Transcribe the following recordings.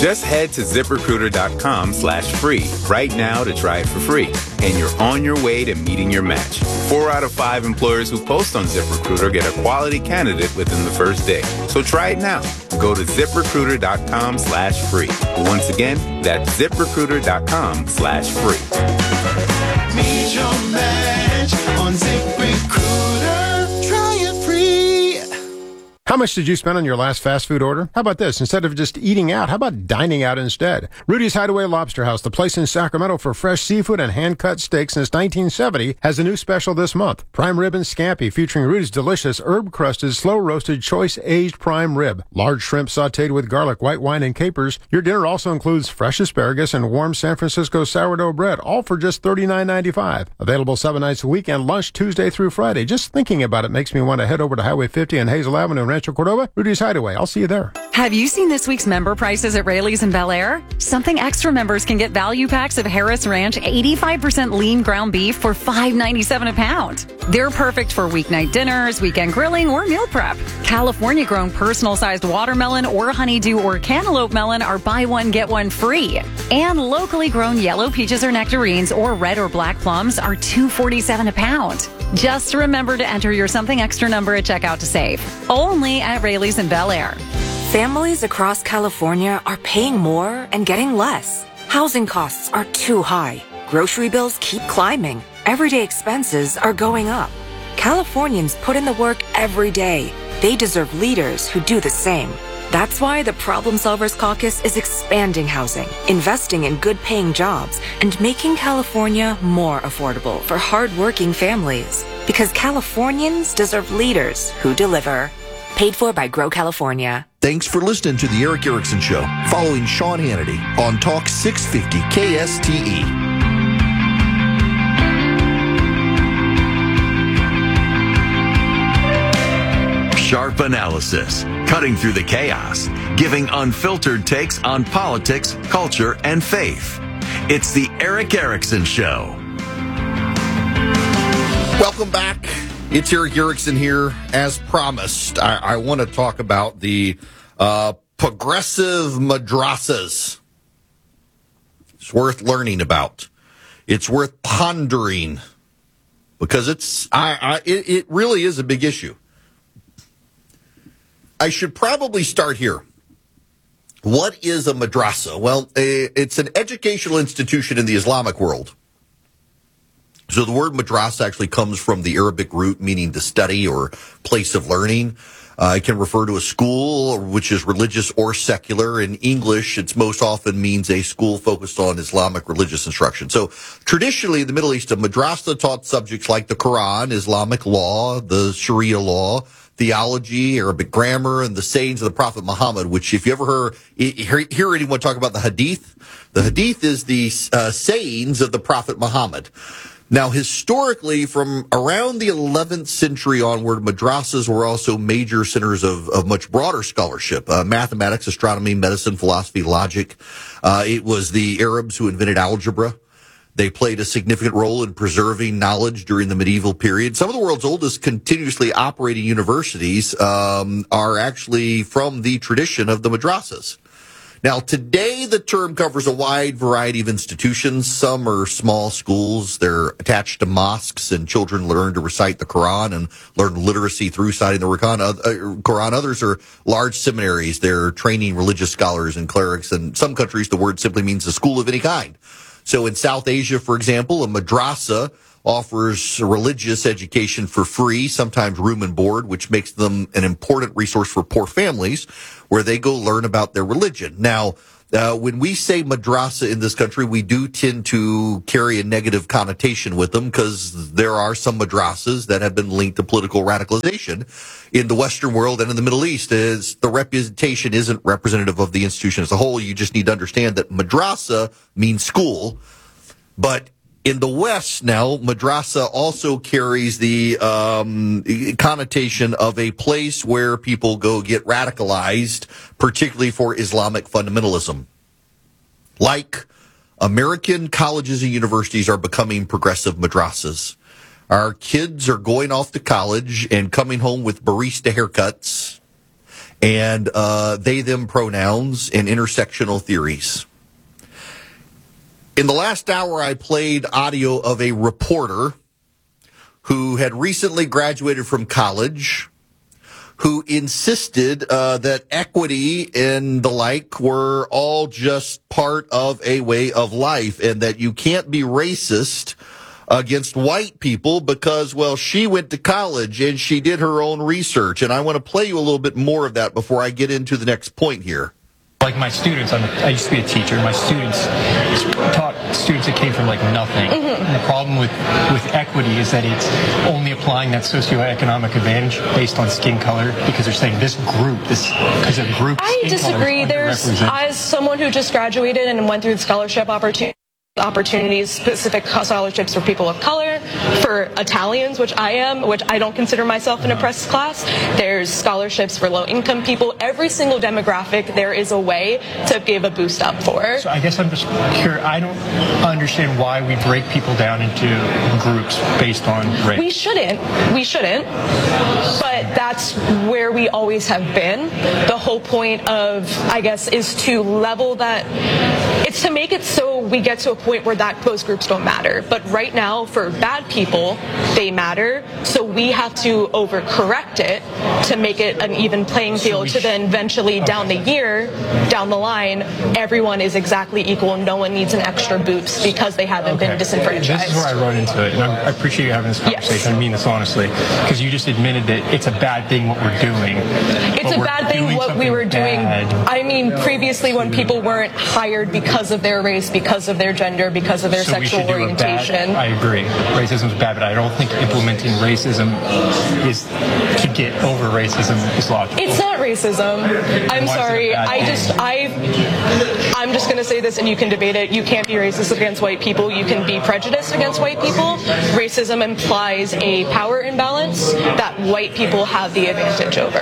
Just head to ZipRecruiter.com/free right now to try it for free. And you're on your way to meeting your match. 4 out of 5 employers who post on ZipRecruiter get a quality candidate within the first day. So try it now. Go to ZipRecruiter.com/free. Once again, that's ZipRecruiter.com/free. Meet your match on ZipRecruiter. Try it free. How much did you spend on your last fast food order? How about this? Instead of just eating out, how about dining out instead? Rudy's Hideaway Lobster House, the place in Sacramento for fresh seafood and hand-cut steaks since 1970, has a new special this month. Prime rib and scampi featuring Rudy's delicious herb-crusted, slow-roasted, choice-aged prime rib. Large shrimp sautéed with garlic, white wine, and capers. Your dinner also includes fresh asparagus and warm San Francisco sourdough bread, all for just $39.95. Available 7 nights a week and lunch Tuesday through Friday. Just thinking about it makes me want to head over to Highway 50 and Hazel Avenue in Rancho Cordova. Rudy's Hideaway. I'll see you there. Have you seen this week's member prices at Rayleigh's in Bel Air? Something Extra members can get value packs of Harris Ranch 85% lean ground beef for $5.97 a pound. They're perfect for weeknight dinners, weekend grilling, or meal prep. California-grown personal-sized watermelon or honeydew or cantaloupe melon are buy one, get one free. And locally grown yellow peaches or nectarines or red or black plums are $2.47 a pound. Just remember to enter your Something Extra number at checkout to save. Only at Rayleigh's in Bel Air. Families across California are paying more and getting less. Housing costs are too high. Grocery bills keep climbing. Everyday expenses are going up. Californians put in the work every day. They deserve leaders who do the same. That's why the Problem Solvers Caucus is expanding housing, investing in good-paying jobs, and making California more affordable for hard-working families. Because Californians deserve leaders who deliver. Paid for by Grow California. Thanks for listening to The Eric Erickson Show, following Sean Hannity on Talk 650 KSTE. Sharp analysis, cutting through the chaos, giving unfiltered takes on politics, culture, and faith. It's The Eric Erickson Show. Welcome back. It's Eric Erickson here. As promised, I want to talk about the progressive madrasas. It's worth learning about. It's worth pondering because it really is a big issue. I should probably start here. What is a madrasa? Well, it's an educational institution in the Islamic world. So the word madrasa actually comes from the Arabic root meaning to study or place of learning. It can refer to a school, which is religious or secular. In English, it most often means a school focused on Islamic religious instruction. So traditionally in the Middle East, a madrasa taught subjects like the Quran, Islamic law, the Sharia law, theology, Arabic grammar, and the sayings of the Prophet Muhammad, which if you ever hear anyone talk about the hadith is the sayings of the Prophet Muhammad. Now, historically, from around the 11th century onward, madrasas were also major centers of much broader scholarship, mathematics, astronomy, medicine, philosophy, logic. It was the Arabs who invented algebra. They played a significant role in preserving knowledge during the medieval period. Some of the world's oldest continuously operating universities are actually from the tradition of the madrasas. Now, today the term covers a wide variety of institutions. Some are small schools. They're attached to mosques, and children learn to recite the Quran and learn literacy through reciting the Quran. Others are large seminaries. They're training religious scholars and clerics. In some countries, the word simply means a school of any kind. So in South Asia, for example, a madrasa offers religious education for free, sometimes room and board, which makes them an important resource for poor families where they go learn about their religion. Now, when we say madrasa in this country, we do tend to carry a negative connotation with them because there are some madrasas that have been linked to political radicalization in the Western world and in the Middle East. As the representation isn't representative of the institution as a whole. You just need to understand that madrasa means school, but in the West now, madrasa also carries the connotation of a place where people go get radicalized, particularly for Islamic fundamentalism. Like American colleges and universities are becoming progressive madrasas. Our kids are going off to college and coming home with barista haircuts and they-them pronouns and intersectional theories. In the last hour, I played audio of a reporter who had recently graduated from college, who insisted that equity and the like were all just part of a way of life, and that you can't be racist against white people because, well, she went to college and she did her own research. And I want to play you a little bit more of that before I get into the next point here. Like my students, I used to be a teacher. My students taught students that came from like nothing. Mm-hmm. And the problem with equity is that it's only applying that socioeconomic advantage based on skin color, because they're saying this group, because of group. I disagree. As someone who just graduated and went through the scholarship opportunities, specific scholarships for people of color, for Italians, which I am, which I don't consider myself an oppressed class. There's scholarships for low-income people. Every single demographic, there is a way to give a boost up for. So I guess I'm just curious. I don't understand why we break people down into groups based on race. We shouldn't. But that's where we always have been. The whole point of, I guess, is to level that. It's to make it so we get to a point where those groups don't matter. But right now, for bad people, they matter. So we have to overcorrect it to make it an even playing field. So then eventually down the line, everyone is exactly equal. No one needs an extra boost because they haven't been disenfranchised. This is where I run into it. And I appreciate you having this conversation. Yes. I mean this honestly. Because you just admitted that it's a bad thing what we're doing. It's a bad thing what we were doing. I mean, previously when people weren't hired because of their race, because of their gender, because of their sexual orientation. I agree. Racism is bad, but I don't think implementing racism is to get over racism is logical. It's not racism. I'm sorry. I'm just going to say this, and you can debate it. You can't be racist against white people. You can be prejudiced against white people. Racism implies a power imbalance that white people have the advantage over.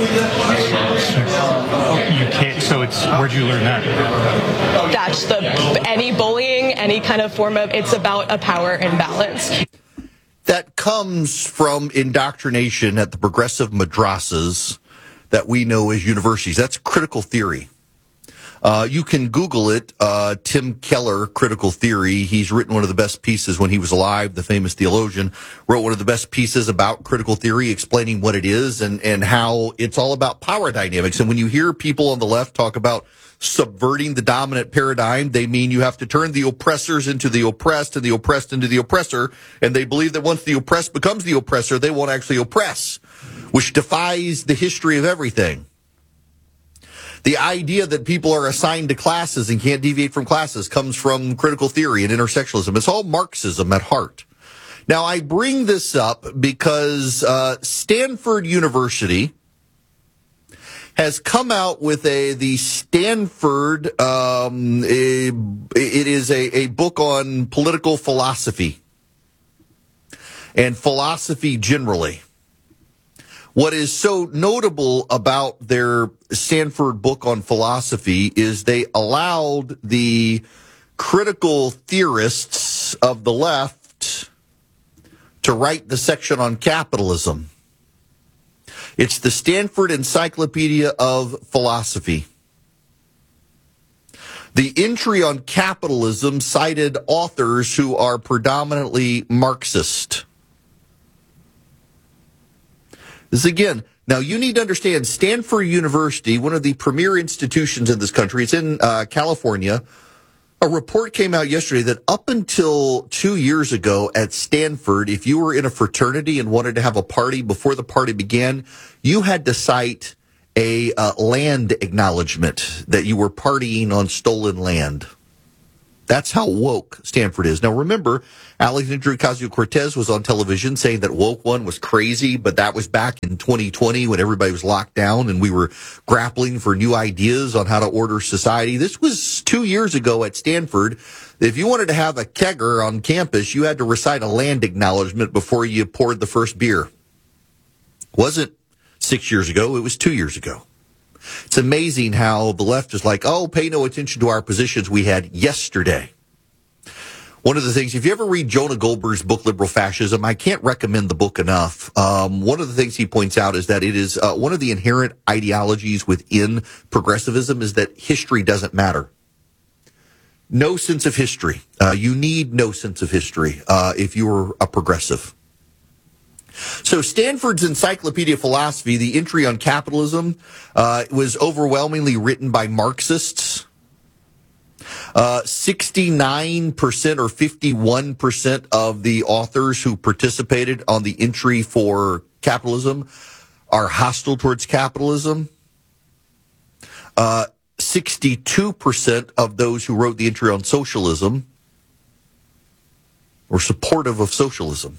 You can't. So it's where'd you learn that? That's any bullying, any kind of form of, it's about a power imbalance. That comes from indoctrination at the progressive madrasas that we know as universities. That's critical theory. You can Google it, Tim Keller, Critical Theory. He's written one of the best pieces when he was alive, the famous theologian, wrote one of the best pieces about critical theory, explaining what it is and how it's all about power dynamics. And when you hear people on the left talk about subverting the dominant paradigm, they mean you have to turn the oppressors into the oppressed and the oppressed into the oppressor. And they believe that once the oppressed becomes the oppressor, they won't actually oppress, which defies the history of everything. The idea that people are assigned to classes and can't deviate from classes comes from critical theory and intersectionalism. It's all Marxism at heart. Now, I bring this up because Stanford University has come out with the Stanford, it is a book on political philosophy and philosophy generally. What is so notable about their Stanford book on philosophy is they allowed the critical theorists of the left to write the section on capitalism. It's the Stanford Encyclopedia of Philosophy. The entry on capitalism cited authors who are predominantly Marxist. This again, now you need to understand Stanford University, one of the premier institutions in this country, it's in California. A report came out yesterday that up until 2 years ago at Stanford, if you were in a fraternity and wanted to have a party before the party began, you had to cite a land acknowledgement that you were partying on stolen land. That's how woke Stanford is. Now, remember, Alexandria Ocasio-Cortez was on television saying that woke one was crazy, but that was back in 2020 when everybody was locked down and we were grappling for new ideas on how to order society. This was 2 years ago at Stanford. If you wanted to have a kegger on campus, you had to recite a land acknowledgement before you poured the first beer. Wasn't 6 years ago, it was 2 years ago. It's amazing how the left is like, oh, pay no attention to our positions we had yesterday. One of the things, if you ever read Jonah Goldberg's book, Liberal Fascism, I can't recommend the book enough. One of the things he points out is that it is one of the inherent ideologies within progressivism is that history doesn't matter. No sense of history. You need no sense of history if you were a progressive. So Stanford's Encyclopedia of Philosophy, the entry on capitalism, was overwhelmingly written by Marxists. 69% or 51% of the authors who participated on the entry for capitalism are hostile towards capitalism. 62% of those who wrote the entry on socialism were supportive of socialism.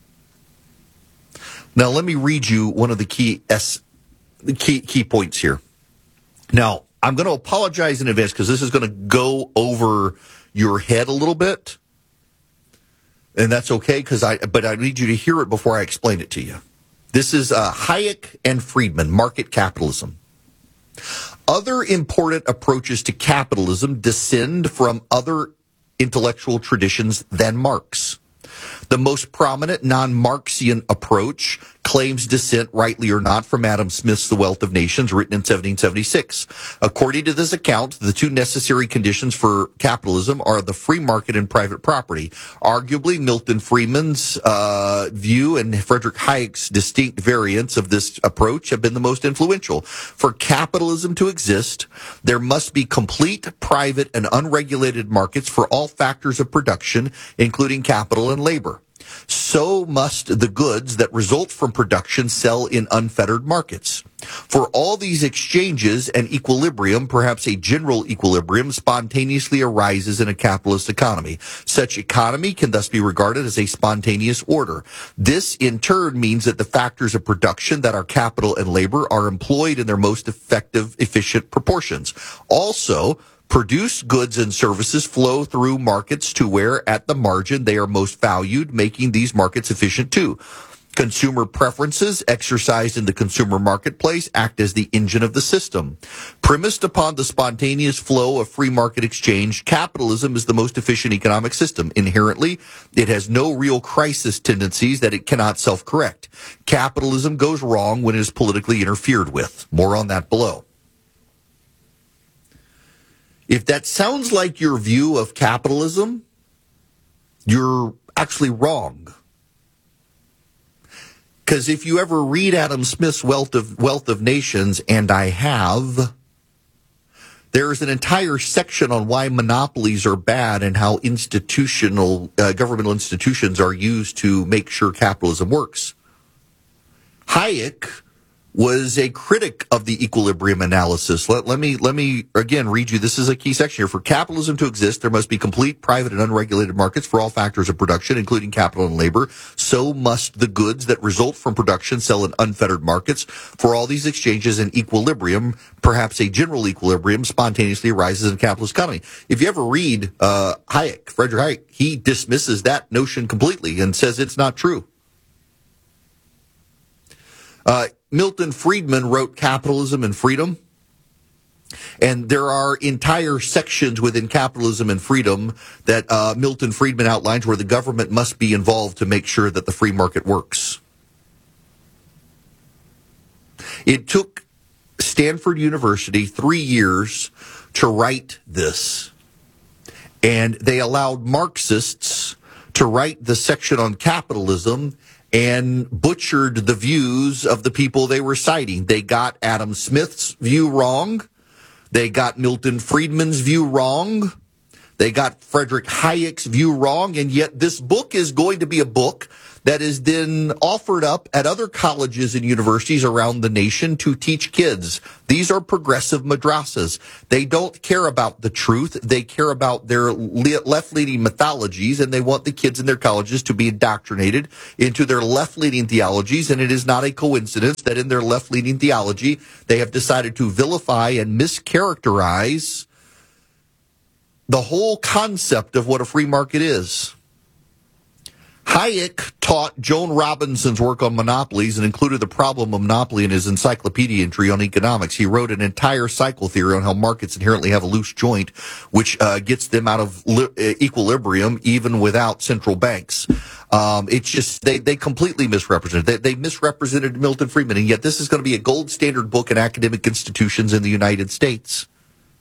Now, let me read you one of the key points here. Now, I'm going to apologize in advance because this is going to go over your head a little bit. And that's okay, but I need you to hear it before I explain it to you. This is Hayek and Friedman, Market Capitalism. Other important approaches to capitalism descend from other intellectual traditions than Marx. The most prominent non-Marxian approach claims descent, rightly or not, from Adam Smith's The Wealth of Nations, written in 1776. According to this account, the two necessary conditions for capitalism are the free market and private property. Arguably, Milton Friedman's view and Friedrich Hayek's distinct variants of this approach have been the most influential. For capitalism to exist, there must be complete, private, and unregulated markets for all factors of production, including capital and labor. So must the goods that result from production sell in unfettered markets. For all these exchanges, an equilibrium, perhaps a general equilibrium, spontaneously arises in a capitalist economy. Such economy can thus be regarded as a spontaneous order. This, in turn, means that the factors of production, that are capital and labor, are employed in their most effective, efficient proportions. Also, produced goods and services flow through markets to where, at the margin, they are most valued, making these markets efficient too. Consumer preferences exercised in the consumer marketplace act as the engine of the system. Premised upon the spontaneous flow of free market exchange, capitalism is the most efficient economic system. Inherently, it has no real crisis tendencies that it cannot self-correct. Capitalism goes wrong when it is politically interfered with. More on that below. If that sounds like your view of capitalism, you're actually wrong. Because if you ever read Adam Smith's Wealth of Nations, and I have, there's an entire section on why monopolies are bad and how governmental institutions are used to make sure capitalism works. Hayek was a critic of the equilibrium analysis. Let me again read you. This is a key section here. For capitalism to exist, there must be complete, private, and unregulated markets for all factors of production, including capital and labor. So must the goods that result from production sell in unfettered markets. For all these exchanges, an equilibrium, perhaps a general equilibrium, spontaneously arises in a capitalist economy. If you ever read Hayek, Friedrich Hayek, he dismisses that notion completely and says it's not true. Milton Friedman wrote Capitalism and Freedom, and there are entire sections within Capitalism and Freedom that Milton Friedman outlines where the government must be involved to make sure that the free market works. It took Stanford University 3 years to write this, and they allowed Marxists to write the section on capitalism and butchered the views of the people they were citing. They got Adam Smith's view wrong. They got Milton Friedman's view wrong. They got Friedrich Hayek's view wrong. And yet this book is going to be a book that is then offered up at other colleges and universities around the nation to teach kids. These are progressive madrasas. They don't care about the truth. They care about their left-leaning mythologies, and they want the kids in their colleges to be indoctrinated into their left-leaning theologies. And it is not a coincidence that in their left-leaning theology, they have decided to vilify and mischaracterize the whole concept of what a free market is. Hayek taught Joan Robinson's work on monopolies and included the problem of monopoly in his encyclopedia entry on economics. He wrote an entire cycle theory on how markets inherently have a loose joint, which gets them out of equilibrium even without central banks. It's just they completely misrepresented. They misrepresented Milton Friedman, and yet this is going to be a gold standard book in academic institutions in the United States.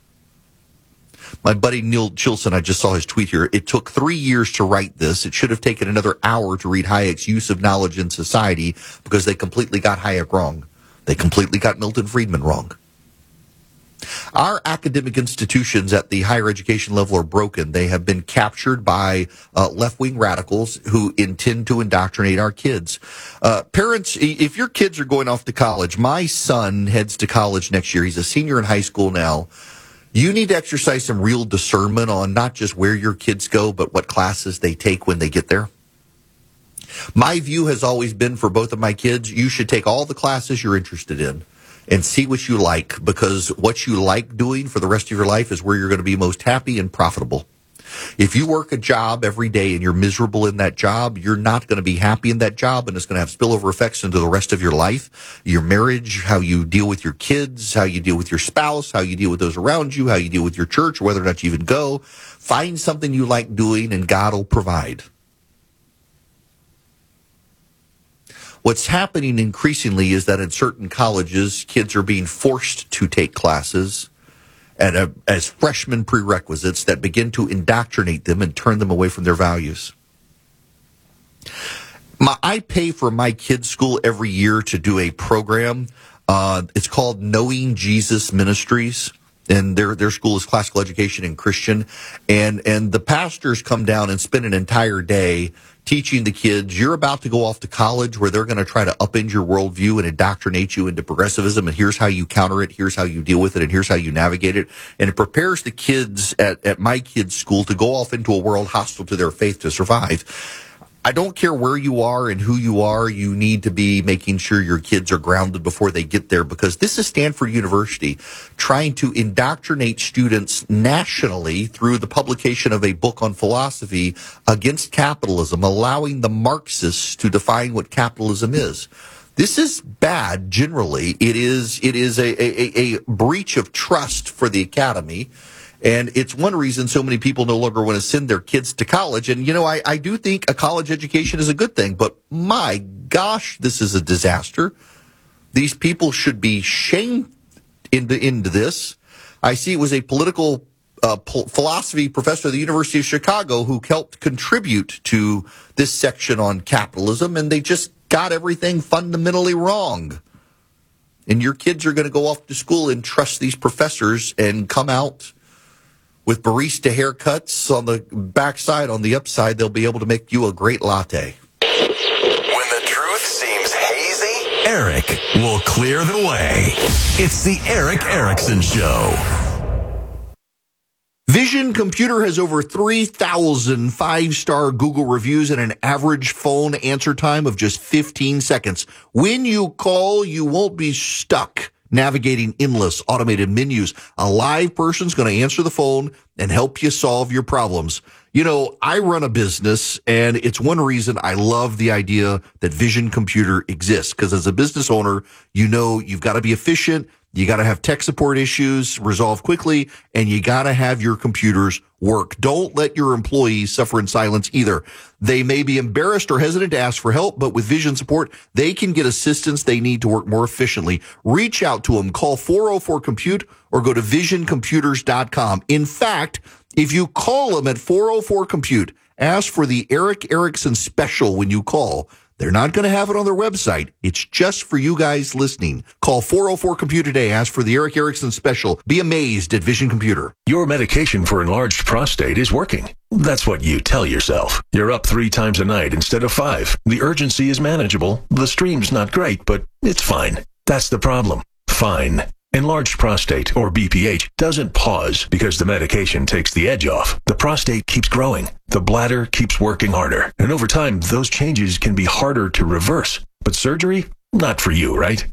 My buddy Neil Chilson, I just saw his tweet here. It took 3 years to write this. It should have taken another hour to read Hayek's Use of Knowledge in Society because they completely got Hayek wrong. They completely got Milton Friedman wrong. Our academic institutions at the higher education level are broken. They have been captured by left-wing radicals who intend to indoctrinate our kids. Parents, if your kids are going off to college, my son heads to college next year. He's a senior in high school now. You need to exercise some real discernment on not just where your kids go, but what classes they take when they get there. My view has always been for both of my kids, you should take all the classes you're interested in and see what you like, because what you like doing for the rest of your life is where you're going to be most happy and profitable. If you work a job every day and you're miserable in that job, you're not going to be happy in that job, and it's going to have spillover effects into the rest of your life, your marriage, how you deal with your kids, how you deal with your spouse, how you deal with those around you, how you deal with your church, whether or not you even go. Find something you like doing, and God will provide. What's happening increasingly is that in certain colleges, kids are being forced to take classes as freshman prerequisites that begin to indoctrinate them and turn them away from their values. I pay for my kids' school every year to do a program. It's called Knowing Jesus Ministries, and their school is classical education and Christian. And the pastors come down and spend an entire day teaching the kids, you're about to go off to college where they're going to try to upend your worldview and indoctrinate you into progressivism, and here's how you counter it, here's how you deal with it, and here's how you navigate it. And it prepares the kids at my kids' school to go off into a world hostile to their faith to survive. I don't care where you are and who you are, you need to be making sure your kids are grounded before they get there, because this is Stanford University trying to indoctrinate students nationally through the publication of a book on philosophy against capitalism, allowing the Marxists to define what capitalism is. This is bad generally. It is a breach of trust for the academy. And it's one reason so many people no longer want to send their kids to college. And, I do think a college education is a good thing, but my gosh, this is a disaster. These people should be shamed into this. I see it was a political philosophy professor at the University of Chicago who helped contribute to this section on capitalism, and they just got everything fundamentally wrong. And your kids are going to go off to school and trust these professors and come out with barista haircuts on the backside. On the upside, they'll be able to make you a great latte. When the truth seems hazy, Eric will clear the way. It's the Eric Erickson Show. Vision Computer has over 3,000 five-star Google reviews and an average phone answer time of just 15 seconds. When you call, you won't be stuck navigating endless automated menus. A live person's going to answer the phone and help you solve your problems. I run a business, and it's one reason I love the idea that Vision Computer exists, because as a business owner, you've got to be efficient, you got to have tech support issues resolved quickly, and you got to have your computers work. Don't let your employees suffer in silence either. They may be embarrassed or hesitant to ask for help, but with Vision support, they can get assistance they need to work more efficiently. Reach out to them. Call 404-COMPUTE or go to visioncomputers.com. In fact, if you call them at 404-COMPUTE, ask for the Eric Erickson special when you call. They're not going to have it on their website. It's just for you guys listening. Call 404-COMPUTE today. Ask for the Eric Erickson special. Be amazed at Vision Computer. Your medication for enlarged prostate is working. That's what you tell yourself. You're up 3 times a night instead of 5. The urgency is manageable. The stream's not great, but it's fine. That's the problem. Fine. Enlarged prostate, or BPH, doesn't pause because the medication takes the edge off. The prostate keeps growing. The bladder keeps working harder. And over time, those changes can be harder to reverse. But surgery? Not for you, right?